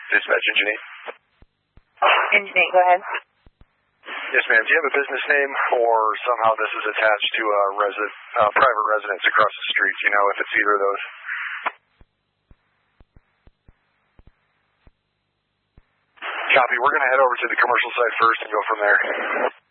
Dispatch Engineer. Engineer, go ahead. Yes, ma'am. Do you have a business name, or somehow this is attached to a private residence across the street? Do you know if it's either of those? Copy. We're going to head over to the commercial side first and go from there.